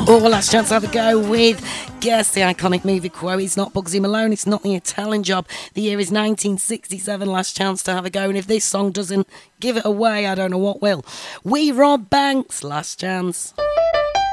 Oh, last chance to have a go with, guess the iconic movie quote. It's not Bugsy Malone, it's not The Italian Job. The year is 1967, last chance to have a go. And if this song doesn't give it away, I don't know what will. We Rob Banks, last chance.